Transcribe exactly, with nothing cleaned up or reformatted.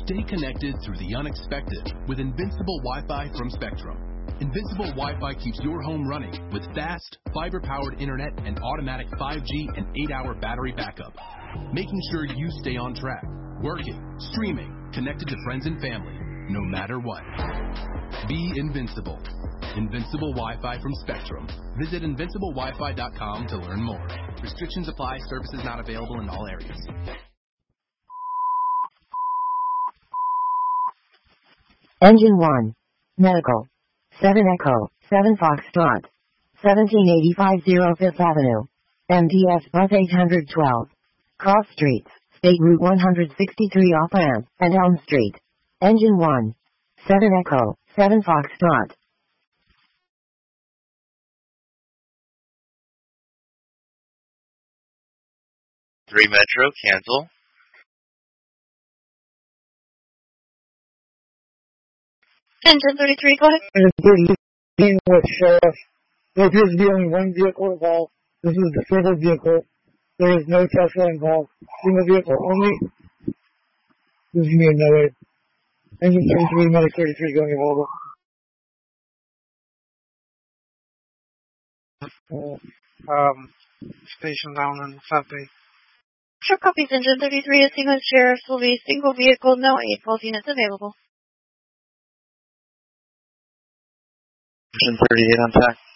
Stay connected through the unexpected with Invincible Wi-Fi from Spectrum. Invincible Wi-Fi keeps your home running with fast, fiber-powered internet and automatic five G and eight hour battery backup, making sure you stay on track, working, streaming, connected to friends and family, no matter what. Be invincible. Invincible Wi-Fi from Spectrum. Visit invincible wi fi dot com to learn more. Restrictions apply. Services not available in all areas. Engine one. Medical. seven Echo, seven Foxtrot. seventeen eighty-five zero Fifth Avenue. M D S Bus eight twelve. Cross Streets, State Route one sixty-three off-ramp, and Elm Street. Engine one. seven Echo, seven Foxtrot. three Metro, cancel. Engine thirty-three, go ahead. Engine with Sheriff. There appears to be only one vehicle involved. This is the single vehicle. There is no Tesla involved. Single vehicle only. This is me in no way. Engine thirty-three, Medic thirty-three going available. Um, station down in South Bay. Sure, copies. Engine thirty-three, a single sheriff will be single vehicle, no eight twelve units available. Engine thirty-eight on track.